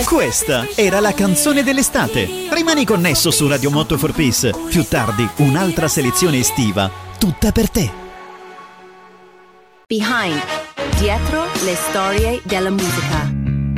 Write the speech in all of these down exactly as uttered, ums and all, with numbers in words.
Questa era la canzone dell'estate. Rimani connesso su Radio Motto for Peace. Più tardi un'altra selezione estiva, tutta per te. Behind, dietro le storie della musica.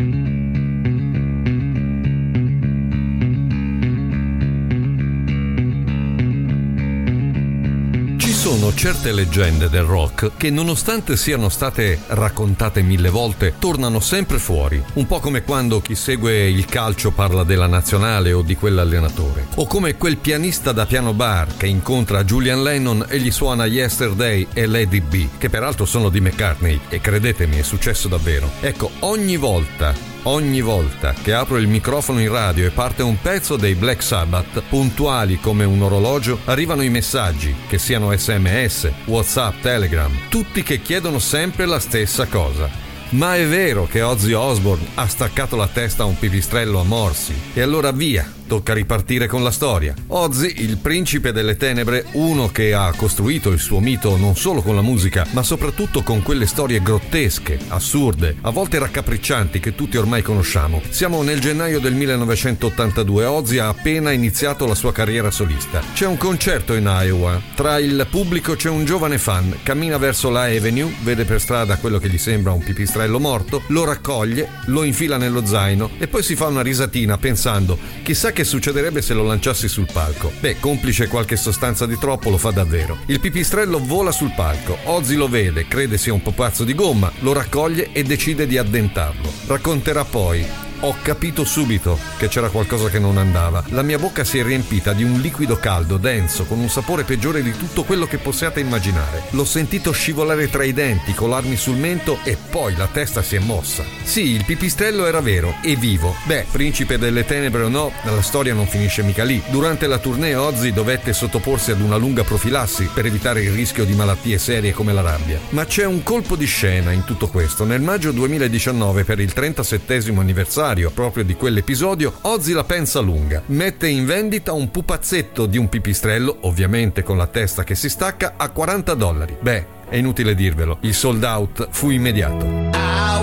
Ci sono certe leggende del rock che, nonostante siano state raccontate mille volte, tornano sempre fuori, un po' come quando chi segue il calcio parla della nazionale o di quell'allenatore, o come quel pianista da piano bar che incontra Julian Lennon e gli suona Yesterday e Lady B, che peraltro sono di McCartney, e credetemi, è successo davvero. Ecco, ogni volta Ogni volta che apro il microfono in radio e parte un pezzo dei Black Sabbath, puntuali come un orologio, arrivano i messaggi, che siano S M S, WhatsApp, Telegram, tutti che chiedono sempre la stessa cosa. Ma è vero che Ozzy Osbourne ha staccato la testa a un pipistrello a morsi? E allora via, tocca ripartire con la storia. Ozzy, il principe delle tenebre, uno che ha costruito il suo mito non solo con la musica, ma soprattutto con quelle storie grottesche, assurde, a volte raccapriccianti che tutti ormai conosciamo. Siamo nel gennaio del millenovecentottantadue, Ozzy ha appena iniziato la sua carriera solista. C'è un concerto in Iowa, tra il pubblico c'è un giovane fan, cammina verso la Avenue, vede per strada quello che gli sembra un pipistrello morto, lo raccoglie, lo infila nello zaino e poi si fa una risatina pensando: chissà che succederebbe se lo lanciassi sul palco. Beh, complice qualche sostanza di troppo, lo fa davvero. Il pipistrello vola sul palco, Ozzy lo vede, crede sia un pupazzo di gomma, lo raccoglie e decide di addentarlo. Racconterà poi: ho capito subito che c'era qualcosa che non andava. La mia bocca si è riempita di un liquido caldo, denso, con un sapore peggiore di tutto quello che possiate immaginare. L'ho sentito scivolare tra i denti, colarmi sul mento e poi la testa si è mossa. Sì, il pipistrello era vero e vivo. Beh, principe delle tenebre o no, la storia non finisce mica lì. Durante la tournée Ozzy dovette sottoporsi ad una lunga profilassi per evitare il rischio di malattie serie come la rabbia. Ma c'è un colpo di scena in tutto questo. Nel maggio duemiladiciannove, per il trentasettesimo anniversario proprio di quell'episodio, Ozzy la pensa lunga, mette in vendita un pupazzetto di un pipistrello, ovviamente con la testa che si stacca, a quaranta dollari. Beh, è inutile dirvelo, il sold out fu immediato.